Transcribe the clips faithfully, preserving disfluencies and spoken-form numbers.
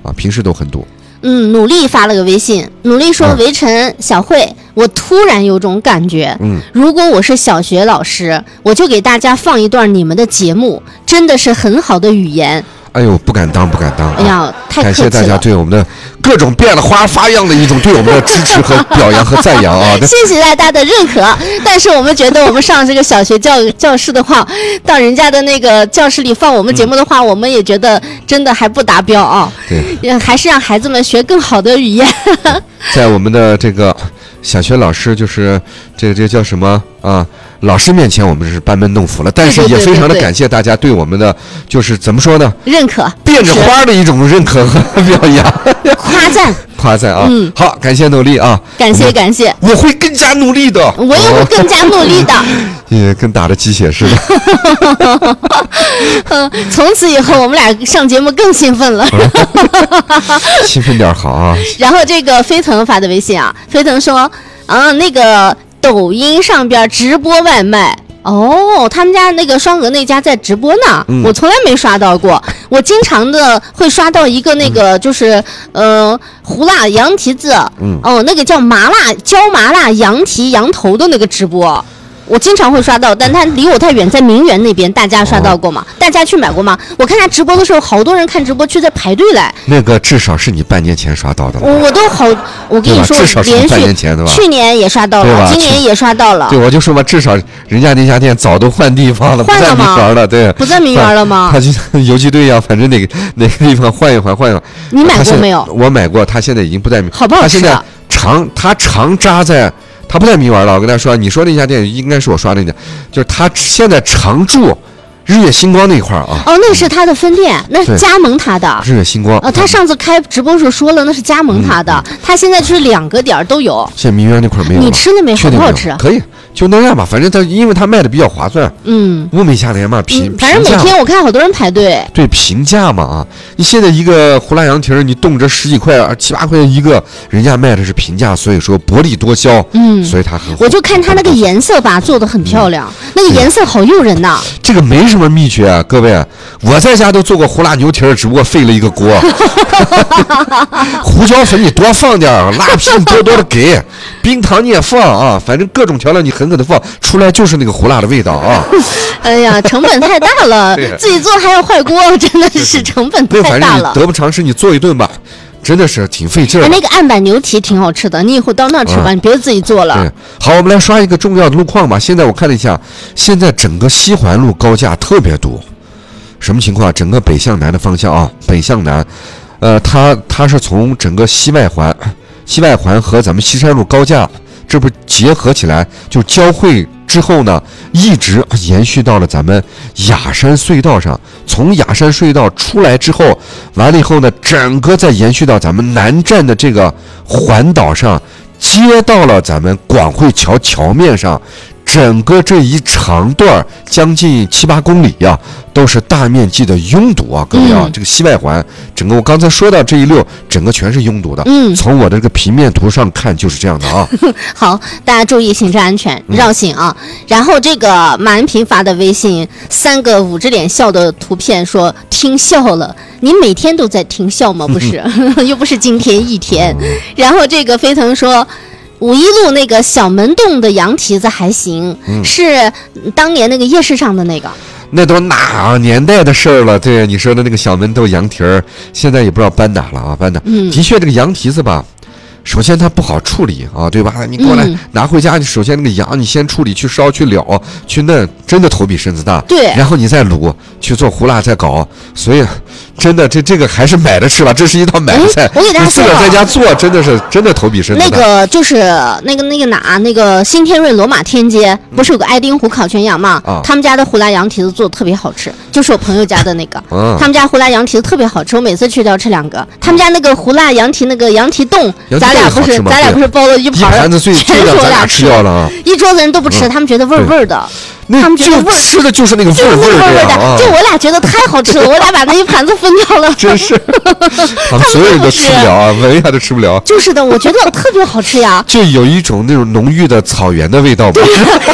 啊，平时都很堵。 嗯，努力发了个微信，努力说：“围城小慧，我突然有种感觉， 嗯， 如果我是小学老师，我就给大家放一段你们的节目，真的是很好的语言。” 哎呦，不敢当，不敢当！ 哎呀，太客气了！ 感谢大家对我们的各种变了花花样的一种对我们的支持和表扬和赞扬啊！ 谢谢大家的认可。但是我们觉得，我们上这个小学教教室的话，到人家的那个教室里放我们节目的话，嗯、我们也觉得真的还不达标啊。 对， 还是让孩子们学更好的语言。 在我们的这个小学老师，就是这个这个叫什么啊？老师面前我们是班门弄斧了，但是也非常的感谢大家对我们的就是怎么说呢？ 认可， 变着花的一种认可和表扬、 夸赞、 夸赞啊！嗯，好，感谢努力啊！ 感谢感谢， 我会更加努力的， 我也会更加努力的， 也跟打了鸡血似的。 嗯，从此以后我们俩上节目更兴奋了， 兴奋点好啊！ 然后这个飞腾发的微信啊，飞腾说啊，那个。抖音上边直播外卖哦，他们家那个双鹅那家在直播呢、嗯，我从来没刷到过。我经常的会刷到一个那个就是、嗯、呃胡辣羊蹄子，嗯，哦，那个叫麻辣椒麻辣羊蹄羊头的那个直播。我经常会刷到，但它离我太远，在名园那边，大家刷到过吗？哦、大家去买过吗？我看他直播的时候，好多人看直播去在排队来。 那个至少是你半年前刷到的。 我我都好，我跟你说， 至少是半年前的吧？ 去年也刷到了，今年也刷到了。 对，我就说嘛，至少人家那家店早都换地方了， 换了吗？ 不在名园了，对， 不在名园了吗？ 他就像游击队一样，反正哪个哪个地方换一换，换一换。 你买过没有？ 我买过，他现在已经不在名。 好不好吃、啊？ 他现在常他常扎在。他不在名园了，我跟他说，你说那家店应该是我刷的那家，就是他现在常驻日月星光那一块啊。 哦，那是他的分店，那是加盟他的。 日月星光。 哦，他上次开直播时候说了，那是加盟他的。嗯、他现在就是两个点都有。 现在名园那块没有。 你吃了没？好不好吃？ 可以，就那样吧，反正他因为他卖的比较划算。嗯。物美价廉嘛，平、 嗯。反正每天我看好多人排队。 对，平价嘛啊！你现在一个胡辣羊蹄儿，你动辄十几块、七八块一个，人家卖的是平价，所以说薄利多销。嗯。所以它很。 我就看它那个颜色吧，做的很漂亮，嗯、那个颜色好诱人呐。 这个没什么秘诀啊，各位，我在家都做过胡辣牛蹄儿，只不过费了一个锅。胡椒粉你多放点儿，辣皮你多多的给，冰糖你也放啊，反正各种调料你狠狠的放，出来就是那个胡辣的味道啊。 哎呀，成本太大了，自己做还要坏锅，真的是成本太大了。 反正你得不偿失，你做一顿吧。真的是挺费劲儿、 哎。那个案板牛蹄挺好吃的，你以后到那吃吧，嗯、你别自己做了。 对，好，我们来刷一个重要的路况吧。现在我看了一下，现在整个西环路高架特别堵，什么情况？整个北向南的方向啊，北向南，呃，它它是从整个西外环、西外环和咱们西山路高架，这不结合起来就交汇。之后呢，一直延续到了咱们雅山隧道上。从雅山隧道出来之后，完了以后呢，整个再延续到咱们南站的这个环岛上，接到了咱们广汇桥桥面上。整个这一长段将近七八公里呀、啊，都是大面积的拥堵啊！各位啊，嗯、这个西外环，整个我刚才说到这一溜，整个全是拥堵的。嗯，从我的这个平面图上看就是这样的啊。 好，大家注意行车安全，绕行啊。嗯、然后这个马恩平发的微信，三个捂着脸笑的图片说听笑了，你每天都在听笑吗？不是，又不是今天一天。嗯、然后这个飞腾说。五一路那个小门洞的羊蹄子还行，嗯、是当年那个夜市上的那个。 那都哪年代的事儿了？对你说的那个小门洞羊蹄儿，现在也不知道搬哪了啊！搬哪？嗯、的确，这个羊蹄子吧，首先它不好处理啊，对吧？你过来、嗯、拿回家，你首先那个羊你先处理去烧去燎去嫩，真的头比身子大。 对， 然后你再卤去做胡辣再搞，所以真的这这个还是买着吃吧，这是一道买菜。 我给大家说， 自个儿在家做真的是真的头比身子大。 那个就是那个那个哪那个新天瑞罗马天街不是有个爱丁湖烤全羊吗？啊、他们家的胡辣羊蹄子做的特别好吃，就是我朋友家的那个，啊、他们家胡辣羊蹄子特别好吃，我每次去都要吃两个。他们家那个胡辣羊蹄那个羊蹄冻，咱俩不是咱俩不是包了一盘， 一盘子最全是我俩吃掉了啊！ 一桌子人都不吃，嗯、他们觉得味味的。他们觉得味儿吃的就是那个味儿味儿的， 啊、 就我俩觉得太好吃了，我俩把那一盘子分掉了。 真是，他们所有人都吃不了啊，闻一下都吃不了。 就是的，我觉得特别好吃呀， 就有一种那种浓郁的草原的味道吧。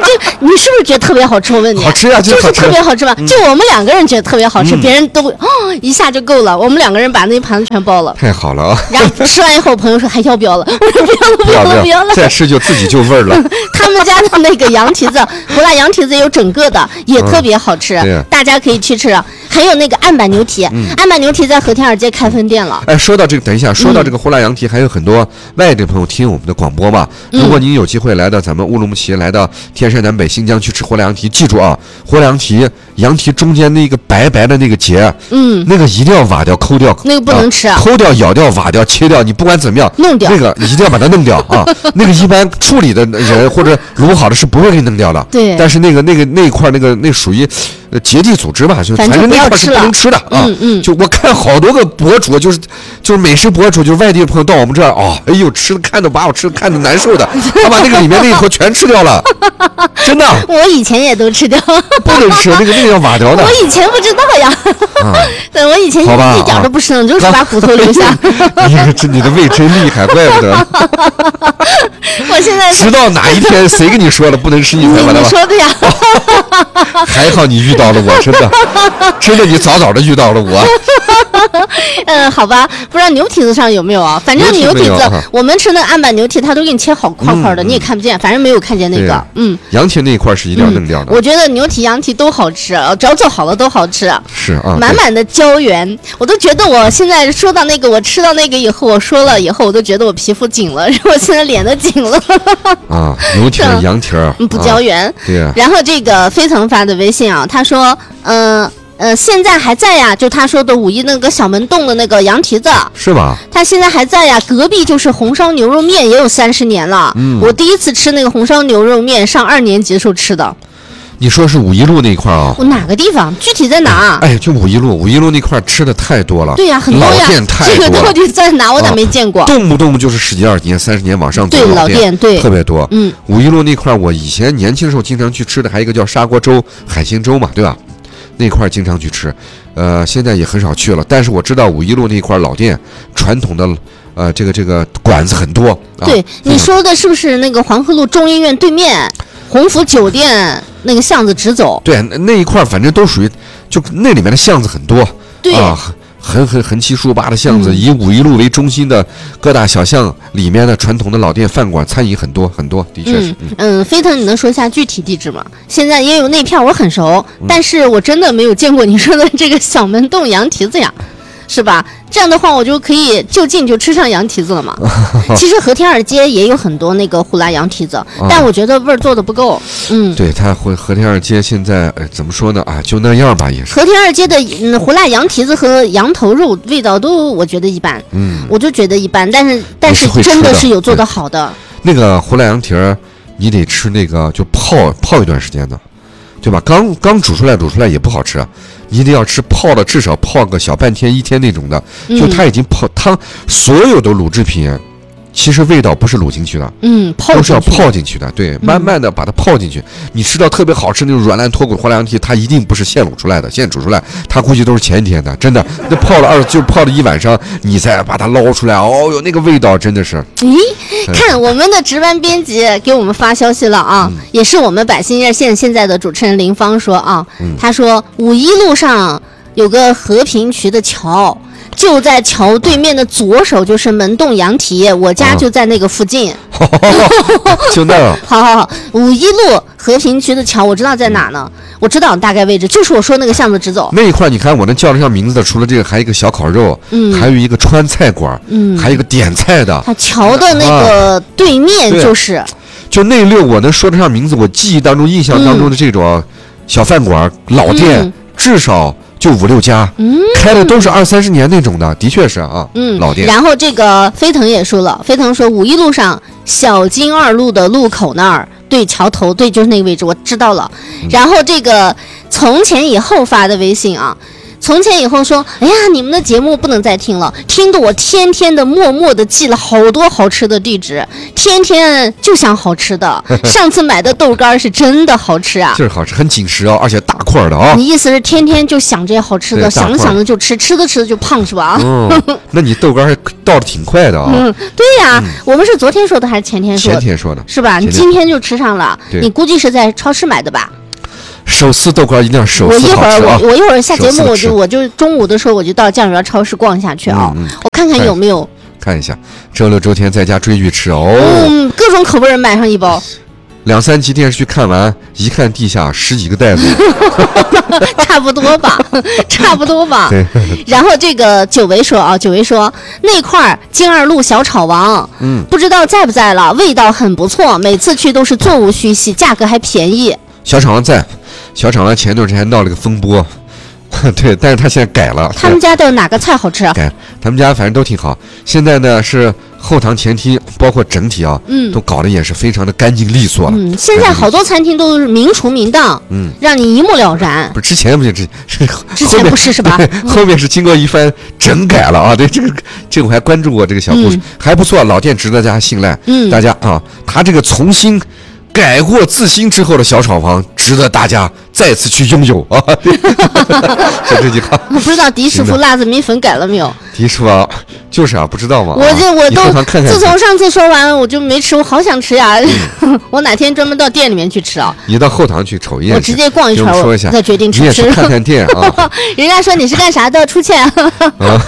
你是不是觉得特别好吃？我问你， 好吃呀， 就是特别好吃吧？ 嗯、 就我们两个人觉得特别好吃，嗯、别人都哦一下就够了。我们两个人把那盘子全包了， 太好了啊！ 然后吃完以后，朋友说还要不要了？我说不要了，不要了，不要了。 再吃就自己就味儿了。 他们家的那个羊蹄子，胡辣羊蹄子有整个的，也特别好吃， 嗯、 大家可以去吃。还有那个案板牛蹄， 嗯、 案板牛蹄在和田二街开分店了。 哎，说到这个，等一下，说到这个胡辣羊蹄，还有很多外地朋友听我们的广播嘛。 嗯、 如果您有机会来到咱们乌鲁木齐，来到天山南北新疆去吃胡辣羊蹄，记住啊，胡辣羊蹄羊蹄中间那个白白的那个节， 嗯， 那个一定要挖掉、抠掉， 那个不能吃， 啊、抠掉、咬掉、挖掉、切掉，你不管怎么样， 弄掉， 那个一定要把它弄掉啊。那个一般处理的人或者卤好的是不会给你弄掉的， 对。 但是那个那个那一块那个那属于呃结缔组织吧，就反正那块是不能吃的啊。 嗯嗯。 就我看好多个博主，就是就是美食博主，就是外地的朋友到我们这儿，哦，哎呦，吃的看的把我吃的看的难受的，他把那个里面那一坨全吃掉了，真的。 我以前也都吃掉， 不能吃，那个那个要挖掉的。 我以前不知道呀， 啊、 对，我以前一点都不吃，就是把骨头留下。 你这你的胃真厉害，怪不得。 我现在直到哪一天谁跟你说了不能吃你才把它？ 你说的呀。 还好你遇到了我，真的，真的你早早的遇到了我。 嗯，好吧，不知道牛蹄子上有没有啊？反正牛蹄子，我们吃那案板牛蹄，它都给你切好块块的， 嗯、 你也看不见，反正没有看见那个。嗯， 羊蹄那一块是一定要弄掉的。 嗯、我觉得牛蹄、羊蹄都好吃，只要做好了都好吃。 是啊， 满满的胶原，我都觉得我现在说到那个，我吃到那个以后，我说了以后，我都觉得我皮肤紧了，我现在脸都紧了。 啊，牛蹄、羊蹄儿补胶原。 啊、对、啊。 然后这个飞腾发的微信啊，他说，嗯。呃呃，现在还在呀，就他说的五一那个小门洞的那个羊蹄子， 是吧？ 他现在还在呀，隔壁就是红烧牛肉面，也有三十年了。 嗯， 我第一次吃那个红烧牛肉面，上二年级时候吃的。 你说是五一路那一块啊？ 我哪个地方？具体在哪？ 哎，就五一路，五一路那块吃的太多了。 对呀，很多呀。 老店太多了。 这个到底在哪？我咋没见过？ 啊、动不动就是十几二年、三十年往上走。 对，老店对， 特别多。 嗯， 五一路那块，我以前年轻的时候经常去吃的，还有一个叫砂锅粥、海鲜粥嘛，对吧？那块经常去吃，呃，现在也很少去了。但是我知道五一路那块老店，传统的呃这个这个馆子很多。啊、 对，你说的是不是那个黄河路中医院对面鸿福酒店那个巷子直走？ 对，那一块反正都属于，就那里面的巷子很多。 对啊。横横横七竖八的巷子， 嗯、 以五一路为中心的各大小巷里面的传统的老店饭馆餐饮很多很多，的确是。 嗯，嗯飞腾，你能说一下具体地址吗？现在因为那片我很熟，嗯、但是我真的没有见过你说的这个小门洞羊蹄子呀，是吧？这样的话，我就可以就近就吃上羊蹄子了嘛。其实和田二街也有很多那个胡辣羊蹄子，但我觉得味儿做的不够。嗯， 对，它和和田二街现在呃怎么说呢？啊，就那样吧，也是。 和田二街的嗯胡辣羊蹄子和羊头肉味道都我觉得一般。 嗯， 我就觉得一般，但是但是真的是有做的好的。 那个胡辣羊蹄儿，你得吃那个就泡泡一段时间的。对吧？刚刚煮出来，煮出来也不好吃，你得要吃泡了，至少泡个小半天、一天那种的。就它已经泡汤，所有的卤制品，其实味道不是卤进去的， 嗯，泡都是要泡进去的。对， 嗯、 慢慢的把它泡进去。你吃到特别好吃那种软烂脱骨胡辣羊蹄，它一定不是现卤出来的，现煮出来，它估计都是前一天的，真的。那泡了二，就泡了一晚上，你再把它捞出来，哦哟，那个味道真的是。 咦，看我们的值班编辑给我们发消息了啊，嗯、也是我们百姓热线现在的主持人林芳说啊，嗯、他说五一路上有个和平渠的桥。就在桥对面的左手就是门洞羊蹄，我家就在那个附近。 啊、就那儿。 好好好，五一路和平区的桥我知道在哪呢？我知道大概位置，就是我说那个巷子直走那一块。你看我能叫得上名字的，除了这个，还有一个小烤肉，嗯，还有一个川菜馆，嗯，还有一个点菜的。 它桥的那个对面就是， 啊、就那六我能说得上名字，我记忆当中、印象当中的这种小饭馆、嗯、老店，嗯、至少。就五六家，嗯，开的都是二三十年那种的，的确是啊， 嗯， 老店。 然后这个飞腾也说了，飞腾说五一路上小金二路的路口那儿，对桥头，对，就是那个位置，我知道了。嗯、然后这个从前以后发的微信啊， 从前以后说，哎呀，你们的节目不能再听了，听得我天天的默默的记了好多好吃的地址，天天就想好吃的。上次买的豆干是真的好吃啊， 就是好吃，很紧实啊，而且大块的啊。 你意思是天天就想这些好吃的，想着想着就吃，吃着吃着就胖是吧？ 哦，那你豆干还倒的挺快的啊。 嗯，对呀、嗯，我们是昨天说的还是前天说的？ 前天说的， 是吧？你今天就吃上了，你估计是在超市买的吧？ 手撕豆干一定要手撕好吃啊！ 我一会儿我我一会儿下节目我就我就中午的时候我就到酱园超市逛一下去啊， 嗯嗯、 我看看有没有看一下，周六周天在家追剧吃哦。 嗯，各种口味买上一包。 两三集电视剧看完，一看地下十几个袋子， 差不多吧，差不多吧。然后这个久违说啊，久违说那块金二路小炒王，嗯，不知道在不在了，味道很不错，每次去都是座无虚席，价格还便宜。 小炒王在，小炒王前段时间还闹了个风波，对，但是他现在改了。 他们家的哪个菜好吃啊？ 改，他们家反正都挺好。现在呢是后堂前厅，包括整体啊，嗯，都搞得也是非常的干净利索了。 嗯，现在好多餐厅都是明厨明档，嗯，让你一目了然。 不是之前不是之之前不是是吧？ 后面是经过一番整改了啊。对，这个这个我还关注过这个小故事，嗯、还不错，老店值得大家信赖。嗯，大家啊，他这个重新改过自新之后的小炒房，值得大家再次去拥有啊！就这句话。 不知道狄师傅辣子米粉改了没有？ 狄师傅啊，就是啊，不知道嘛。 我这我都看看自从上次说完，我就没吃，我好想吃呀！嗯、我哪天专门到店里面去吃啊？ 你到后堂去瞅一眼， 我直接逛一圈， 说一下， 再决定吃不吃。你也去看看店啊。 人家说你是干啥的？出钱。啊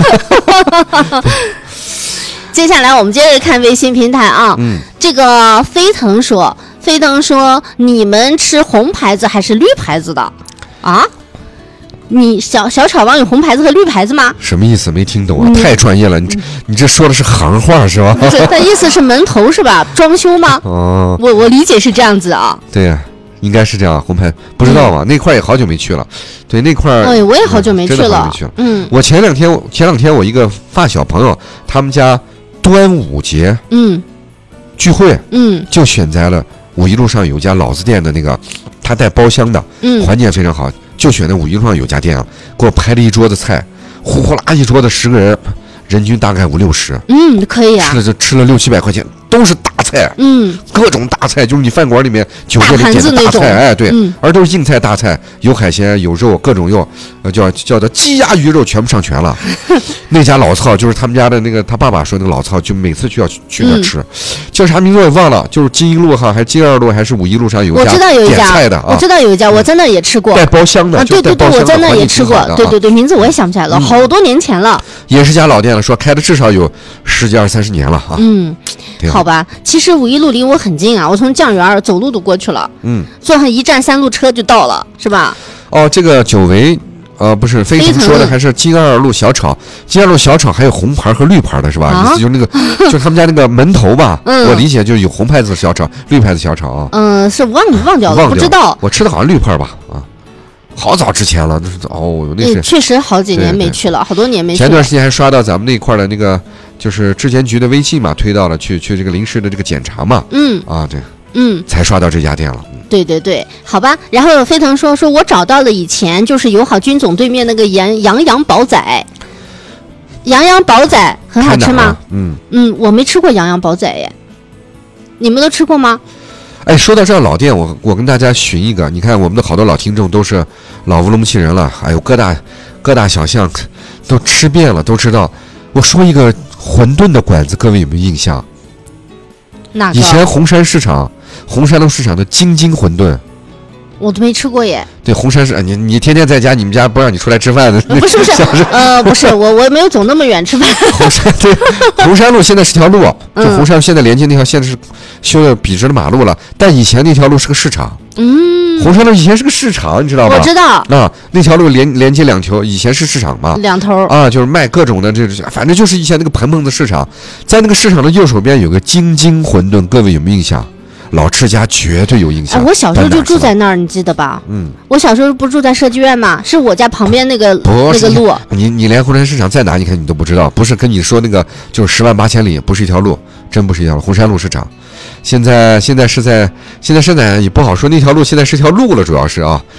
接下来我们接着看微信平台啊，嗯，这个飞腾说，飞腾说你们吃红牌子还是绿牌子的啊？你小小炒王有红牌子和绿牌子吗？ 什么意思？没听懂啊！嗯、太专业了，你这你这说的是行话是吧？ 这他意思是门头是吧？装修吗？哦，我我理解是这样子啊。 对呀、啊，应该是这样。红牌不知道嘛？嗯、那块也好久没去了。对，那块哎，我也好久没去了。 嗯、去了嗯，我前两天前两天我一个发小朋友，他们家端午节嗯聚会嗯就选在了五一路上有家老字店的那个，他带包厢的，嗯，环境非常好。就选那五一路上有家店啊，给我拍了一桌子菜，呼呼啦一桌子十个人，人均大概五六十， 嗯，可以啊， 吃了就吃了六七百块钱，都是大菜，嗯，各种大菜，就是你饭馆里面酒店里点的大菜，哎，对，嗯、而都是硬菜大菜，有海鲜有肉，各种肉，呃，叫叫做鸡鸭鱼肉全部上全了。那家老操就是他们家的那个，他爸爸说那个老操，就每次去要去去那吃，嗯、叫啥名字我也忘了，就是金一路哈，还是金二路，还是五一路上有一家点菜的啊， 我知道有一家，我在那也吃过， 带包厢的， 啊，对对对，我在那也吃过，对对对，名字我也想不起来了，好多年前了， 也是家老店了，说开的至少有十几二三十年了啊， 嗯，好吧，其实五一路离我很近啊，我从酱园走路都过去了，嗯，坐上一站三路车就到了，是吧？ 哦，这个久违。呃，不是，飞腾说的还是金二路小炒，金二路小炒还有红牌和绿牌的是吧？啊、就是那个，就是他们家那个门头吧。嗯，我理解就是有红牌子小炒，绿牌子小炒啊。 嗯，是忘忘掉了， 忘掉不知道。 我吃的好像绿牌吧？啊，好早之前了，那是哦，那是确实好几年没去了，好多年没去了。 前段时间还刷到咱们那块的那个，就是质检局的微信嘛，推到了去去这个临时的这个检查嘛。嗯，啊对，嗯，才刷到这家店了。 对对对，好吧。然后飞腾说说我找到了以前就是友好军总对面那个洋洋洋煲仔，洋洋煲仔很好吃吗？嗯嗯，我没吃过洋洋煲仔耶，你们都吃过吗？ 哎，说到这老店，我我跟大家寻一个，你看我们的好多老听众都是老乌鲁木齐人了，还有各大各大小巷都吃遍了，都知道。我说一个馄饨的馆子，各位有没有印象？ 哪个？ 以前红山市场。红山路市场的京津馄饨， 我都没吃过耶。 对，红山市，你你天天在家，你们家不让你出来吃饭的？ 呃、不是不是，呃，不是，我我没有走那么远吃饭。 红山对，红山路现在是条路，就红山路现在连接那条线是修的笔直的马路了，但以前那条路是个市场。嗯，红山路以前是个市场，你知道吗？ 我知道。 啊，那条路连连接两条，以前是市场嘛， 两头啊，就是卖各种的，这反正就是以前那个蓬蓬的市场，在那个市场的右手边有个京津馄饨，各位有没有印象？老吃家绝对有印象、 哎。我小时候就住在那儿，你记得吧？嗯，我小时候不住在社区院吗？是我家旁边那个那个路。 你你连红山市场在哪？你看你都不知道，不是跟你说那个就是十万八千里，不是一条路，真不是一条路。红山路市场，现在现在是在现在是在也不好说，那条路现在是条路了，主要是啊，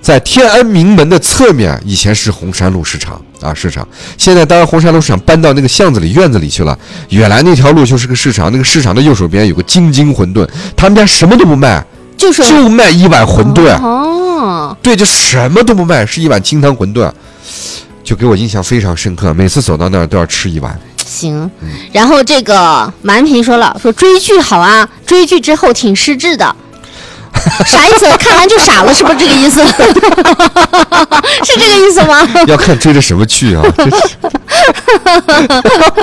在天安明门的侧面，以前是红山路市场啊，市场。现在当然红山路市场搬到那个巷子里、院子里去了。原来那条路就是个市场，那个市场的右手边有个京津馄饨，他们家什么都不卖， 就是就卖一碗馄饨。 哦， 对，就什么都不卖，是一碗清汤馄饨，就给我印象非常深刻。每次走到那儿都要吃一碗。 行，然后这个马安平说了，说追剧好啊，追剧之后挺失智的。啥意思？看完就傻了，是不是这个意思？是这个意思吗？ 要看追的什么剧啊！